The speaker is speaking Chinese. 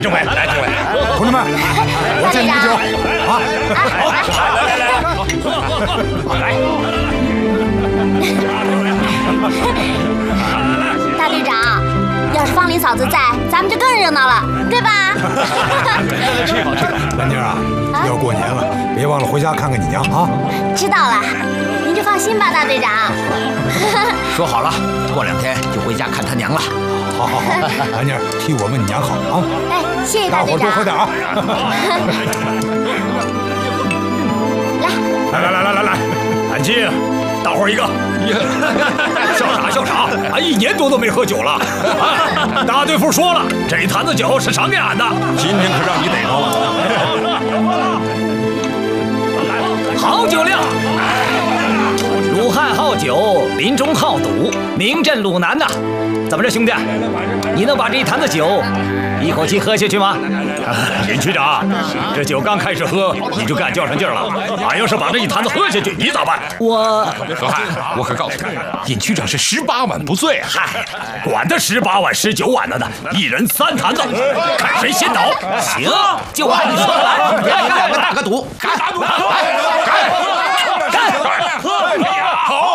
政委，来，政委， 同志们，我敬你们酒啊！ 来，大队长，要是芳林嫂子在，咱们就更热闹了，对吧？ 吃好吃好。 兰妮啊，要过年了，别忘了回家看看你娘啊！ 知道了，您就放心吧，大队长。 说好了，过2天就回家看他娘了。 好，兰妮，替我问你娘好啊！ 哎，谢谢大队长。 大伙多喝点啊！ 来，安静，大伙儿一个。笑啥？俺1年多都没喝酒了。大队副说了，这坛子酒是赏给俺的，今天可让你逮着了。好酒量，鲁汉好酒，林中好赌，名震鲁南呐。怎么着，兄弟，你能把这一坛子酒一口气喝下去吗？尹区长，这酒刚开始喝你就干较上劲儿了，俺要是把这一坛子喝下去，你咋办？ 何汉，我可告诉你，尹区长是18碗不醉啊！ 嗨，管他18碗19碗的呢，一人3坛子，看谁先倒。行，就按你说的来， 2个大个赌，打赌。